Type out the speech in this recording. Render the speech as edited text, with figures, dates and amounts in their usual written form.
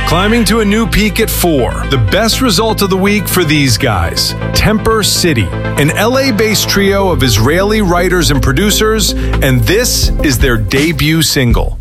Climbing to a new peak at 4. The best result of the week for these guys. Temper City, an LA-based trio of Israeli writers and producers, and this is their debut single.